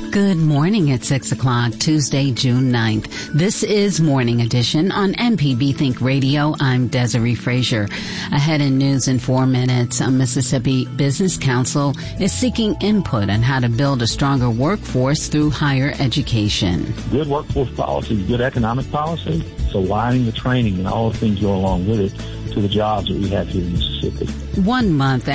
Good morning at 6 o'clock, Tuesday, June 9th. This is Morning Edition on MPB Think Radio. I'm Desiree Frazier. Ahead in news in 4 minutes, a Mississippi Business Council is seeking input on how to build a stronger workforce through higher education. Good workforce policy, good economic policy, so aligning the training and all the things go along with it to the jobs that we have here in Mississippi. 1 month